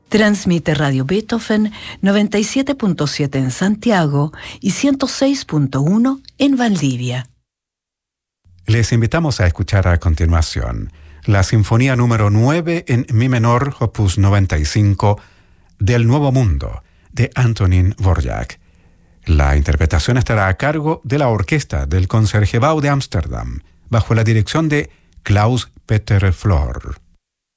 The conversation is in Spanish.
Transmite Radio Beethoven 97.7 en Santiago y 106.1 en Valdivia. Les invitamos a escuchar a continuación la Sinfonía número 9 en Mi menor, opus 95, del Nuevo Mundo, de Antonín Dvorak. La interpretación estará a cargo de la orquesta del Concertgebouw de Ámsterdam, bajo la dirección de Klaus Peter Flor.